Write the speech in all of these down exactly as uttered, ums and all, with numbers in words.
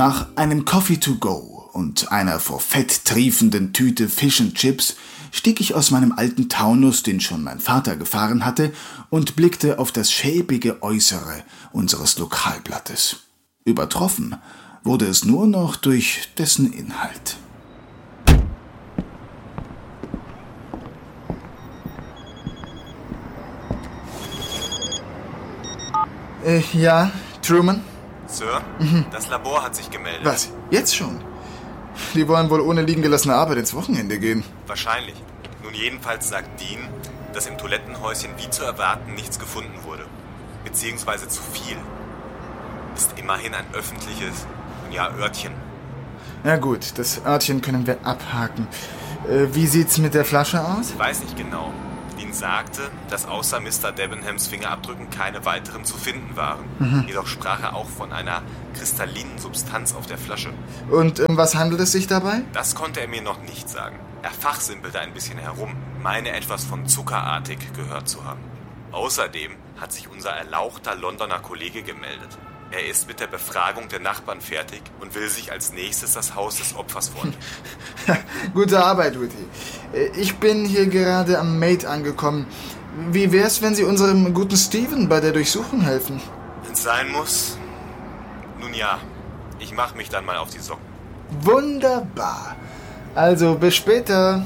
Nach einem Coffee to go und einer vor Fett triefenden Tüte Fish and Chips stieg ich aus meinem alten Taunus, den schon mein Vater gefahren hatte, und blickte auf das schäbige Äußere unseres Lokalblattes. Übertroffen wurde es nur noch durch dessen Inhalt. Äh, ja, Truman? Sir, mhm. Das Labor hat sich gemeldet. Was? Jetzt schon? Die wollen wohl ohne liegen gelassene Arbeit ins Wochenende gehen. Wahrscheinlich. Nun jedenfalls sagt Dean, dass im Toilettenhäuschen wie zu erwarten nichts gefunden wurde. Beziehungsweise zu viel. Ist immerhin ein öffentliches, ja, Örtchen. Na gut, das Örtchen können wir abhaken. Äh, wie sieht's mit der Flasche aus? Ich weiß nicht genau. Dean sagte, dass außer Mister Debenhams Fingerabdrücken keine weiteren zu finden waren. Mhm. Jedoch sprach er auch von einer kristallinen Substanz auf der Flasche. Und um was handelt es sich dabei? Das konnte er mir noch nicht sagen. Er fachsimpelte ein bisschen herum, meine etwas von zuckerartig gehört zu haben. Außerdem hat sich unser erlauchter Londoner Kollege gemeldet. Er ist mit der Befragung der Nachbarn fertig und will sich als nächstes das Haus des Opfers vornehmen. Gute Arbeit, Whitty. Ich bin hier gerade am Maid angekommen. Wie wär's, wenn Sie unserem guten Steven bei der Durchsuchung helfen? Wenn's sein muss. Nun ja, ich mache mich dann mal auf die Socken. Wunderbar. Also, bis später.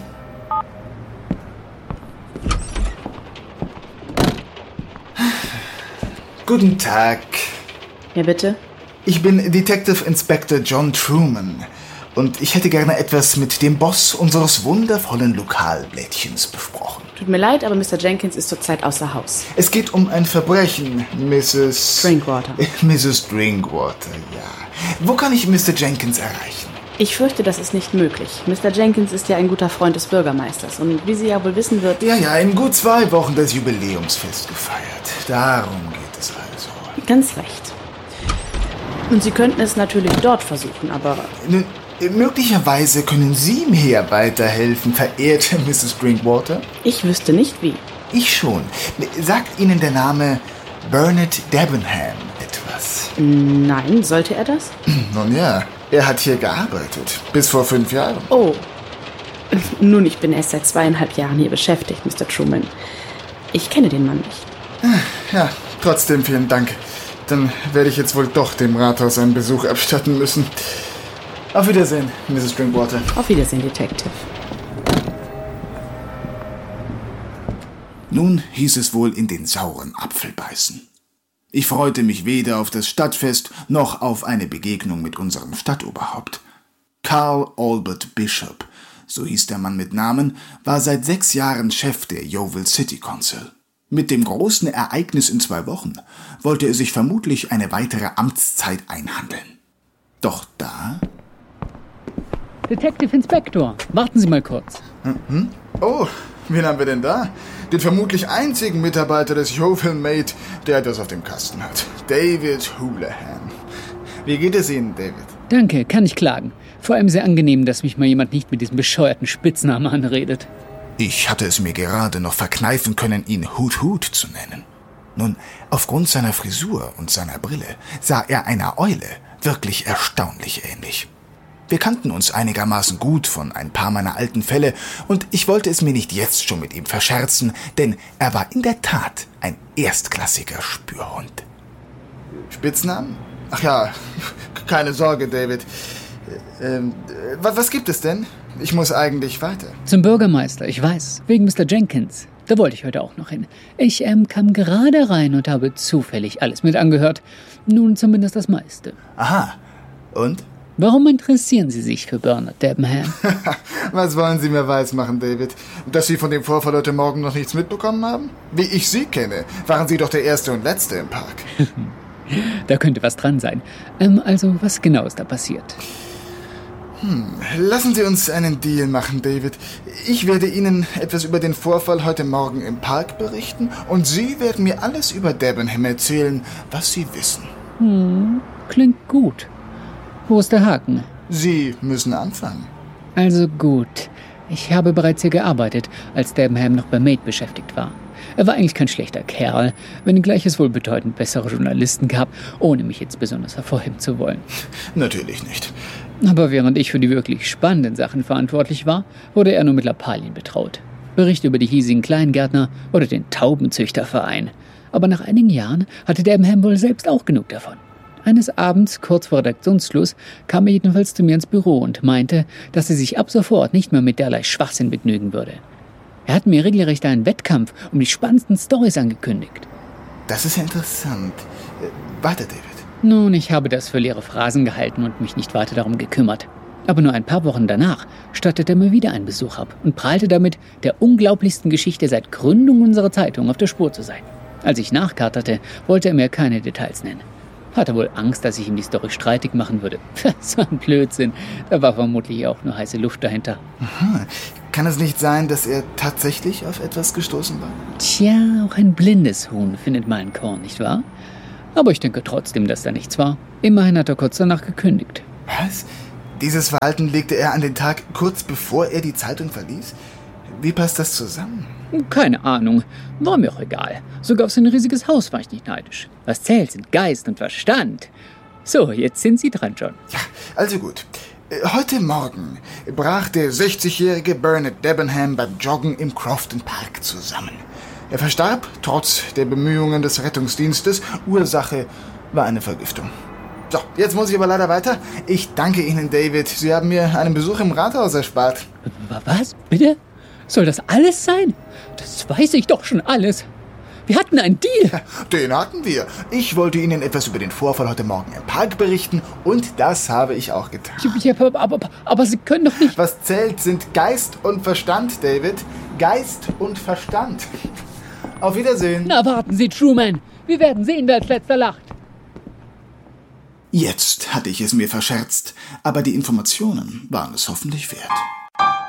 Guten Tag. Ja, bitte? Ich bin Detective Inspector John Truman und ich hätte gerne etwas mit dem Boss unseres wundervollen Lokalblättchens besprochen. Tut mir leid, aber Mister Jenkins ist zurzeit außer Haus. Es geht um ein Verbrechen, Misses Drinkwater. Misses Drinkwater, ja. Wo kann ich Mister Jenkins erreichen? Ich fürchte, das ist nicht möglich. Mister Jenkins ist ja ein guter Freund des Bürgermeisters und wie Sie ja wohl wissen wird... Ja, ja, in gut zwei Wochen das Jubiläumsfest gefeiert. Darum geht es also. Ganz recht. Und Sie könnten es natürlich dort versuchen, aber... Nun, möglicherweise können Sie mir weiterhelfen, verehrte Misses Drinkwater. Ich wüsste nicht wie. Ich schon. Sagt Ihnen der Name Bernard Debenham etwas? Nein, sollte er das? Nun ja, er hat hier gearbeitet. Bis vor fünf Jahren. Oh. Nun, ich bin erst seit zweieinhalb Jahren hier beschäftigt, Mister Truman. Ich kenne den Mann nicht. Ja, trotzdem vielen Dank. Dann werde ich jetzt wohl doch dem Rathaus einen Besuch abstatten müssen. Auf Wiedersehen, Misses Drinkwater. Auf Wiedersehen, Detective. Nun hieß es wohl in den sauren Apfel beißen. Ich freute mich weder auf das Stadtfest noch auf eine Begegnung mit unserem Stadtoberhaupt. Carl Albert Bishop, so hieß der Mann mit Namen, war seit sechs Jahren Chef der Yeovil City Council. Mit dem großen Ereignis in zwei Wochen wollte er sich vermutlich eine weitere Amtszeit einhandeln. Doch da... Detective Inspector, warten Sie mal kurz. Mhm. Oh, wen haben wir denn da? Den vermutlich einzigen Mitarbeiter des Yeovil Maid, der das auf dem Kasten hat. David Houlihan. Wie geht es Ihnen, David? Danke, kann ich klagen. Vor allem sehr angenehm, dass mich mal jemand nicht mit diesem bescheuerten Spitznamen anredet. Ich hatte es mir gerade noch verkneifen können, ihn Hut Hut zu nennen. Nun, aufgrund seiner Frisur und seiner Brille sah er einer Eule wirklich erstaunlich ähnlich. Wir kannten uns einigermaßen gut von ein paar meiner alten Fälle und ich wollte es mir nicht jetzt schon mit ihm verscherzen, denn er war in der Tat ein erstklassiger Spürhund. Spitznamen? Ach ja, keine Sorge, David. Ähm, was gibt es denn? Ich muss eigentlich weiter. Zum Bürgermeister, ich weiß. Wegen Mister Jenkins. Da wollte ich heute auch noch hin. Ich ähm, kam gerade rein und habe zufällig alles mit angehört. Nun zumindest das meiste. Aha. Und? Warum interessieren Sie sich für Bernard Debenham? Was wollen Sie mir weismachen, David? Dass Sie von dem Vorfall heute Morgen noch nichts mitbekommen haben? Wie ich Sie kenne, waren Sie doch der Erste und Letzte im Park. Da könnte was dran sein. Ähm, also, was genau ist da passiert? Hm, lassen Sie uns einen Deal machen, David. Ich werde Ihnen etwas über den Vorfall heute Morgen im Park berichten und Sie werden mir alles über Debenham erzählen, was Sie wissen. Hm, klingt gut. Wo ist der Haken? Sie müssen anfangen. Also gut. Ich habe bereits hier gearbeitet, als Debenham noch bei Maid beschäftigt war. Er war eigentlich kein schlechter Kerl, wenngleich es wohl bedeutend bessere Journalisten gab, ohne mich jetzt besonders hervorheben zu wollen. Natürlich nicht. Aber während ich für die wirklich spannenden Sachen verantwortlich war, wurde er nur mit Lappalien betraut. Berichte über die hiesigen Kleingärtner oder den Taubenzüchterverein. Aber nach einigen Jahren hatte Debenham wohl selbst auch genug davon. Eines Abends, kurz vor Redaktionsschluss, kam er jedenfalls zu mir ins Büro und meinte, dass er sich ab sofort nicht mehr mit derlei Schwachsinn begnügen würde. Er hat mir regelrecht einen Wettkampf um die spannendsten Storys angekündigt. Das ist ja interessant. Äh, weiter, David. Nun, ich habe das für leere Phrasen gehalten und mich nicht weiter darum gekümmert. Aber nur ein paar Wochen danach stattete er mir wieder einen Besuch ab und prahlte damit, der unglaublichsten Geschichte seit Gründung unserer Zeitung auf der Spur zu sein. Als ich nachkartete, wollte er mir keine Details nennen. Hatte wohl Angst, dass ich ihm die Story streitig machen würde. So ein Blödsinn. Da war vermutlich auch nur heiße Luft dahinter. Aha. Kann es nicht sein, dass er tatsächlich auf etwas gestoßen war? Tja, auch ein blindes Huhn findet mal ein Korn, nicht wahr? Aber ich denke trotzdem, dass da nichts war. Immerhin hat er kurz danach gekündigt. Was? Dieses Verhalten legte er an den Tag kurz bevor er die Zeitung verließ? Wie passt das zusammen? Keine Ahnung. War mir auch egal. Sogar auf sein riesiges Haus war ich nicht neidisch. Was zählt, sind Geist und Verstand. So, jetzt sind Sie dran, John. Ja, also gut. Heute Morgen brach der sechzigjährige Bernard Debenham beim Joggen im Crofton Park zusammen. Er verstarb trotz der Bemühungen des Rettungsdienstes. Ursache war eine Vergiftung. So, jetzt muss ich aber leider weiter. Ich danke Ihnen, David. Sie haben mir einen Besuch im Rathaus erspart. Was? Bitte? Soll das alles sein? Das weiß ich doch schon alles. Wir hatten einen Deal. Ja, den hatten wir. Ich wollte Ihnen etwas über den Vorfall heute Morgen im Park berichten und das habe ich auch getan. Ja, aber, aber, aber Sie können doch nicht... Was zählt, sind Geist und Verstand, David. Geist und Verstand. Auf Wiedersehen. Na, warten Sie, Truman. Wir werden sehen, wer als letzter lacht. Jetzt hatte ich es mir verscherzt, aber die Informationen waren es hoffentlich wert.